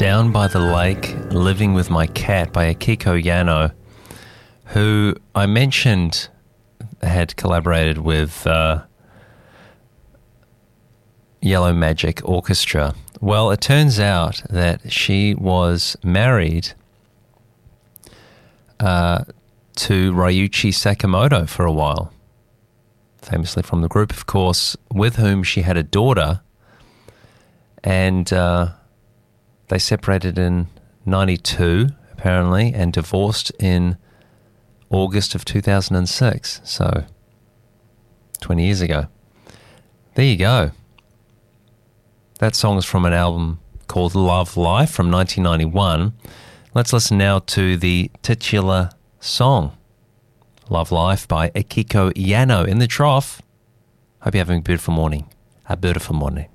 Down by the Lake, Living with My Cat by Akiko Yano, who I mentioned had collaborated with Yellow Magic Orchestra. Well, it turns out that she was married to Ryuichi Sakamoto for a while, famously from the group, of course, with whom she had a daughter, and they separated in 92, apparently, and divorced in August of 2006, so 20 years ago. There you go. That song is from an album called Love Life from 1991. Let's listen now to the titular song, Love Life by Akiko Yano, in the trough. Hope you're having a beautiful morning. A beautiful morning.